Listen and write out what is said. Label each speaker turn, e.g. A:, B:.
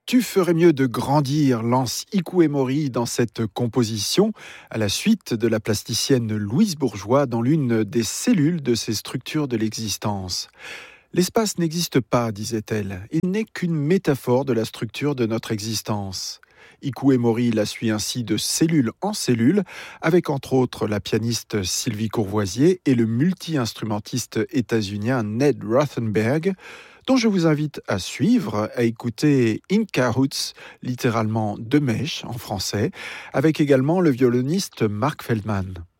A: Tu ferais mieux de grandir, lance Ikue Mori dans cette composition, à la suite de la plasticienne Louise Bourgeois dans l'une des cellules de ces structures de l'existence. L'espace n'existe pas, disait-elle, il n'est qu'une métaphore de la structure de notre existence. Ikue Mori la suit ainsi de cellule en cellule, avec entre autres la pianiste Sylvie Courvoisier et le multi-instrumentiste états-unien Ned Rothenberg, dont je vous invite à suivre, à écouter In Cahoots, littéralement de mèche en français, avec également le violoniste Mark Feldman.